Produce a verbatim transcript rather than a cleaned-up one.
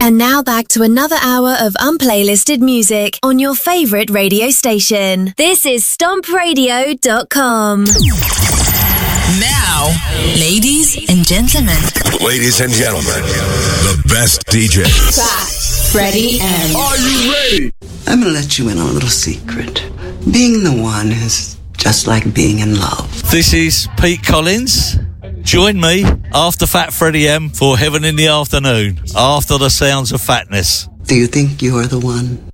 And now back to another hour of unplaylisted music on your favourite radio station. This is stomp radio dot com. Now, ladies and gentlemen. Ladies and gentlemen, the best D J. Fat Freddie M. Are you ready? I'm gonna let you in on a little secret. Being the one is just like being in love. This is Pete Collins. Join me after Fat Freddie M for Heaven in the Afternoon, after the sounds of fatness. Do you think you're the one?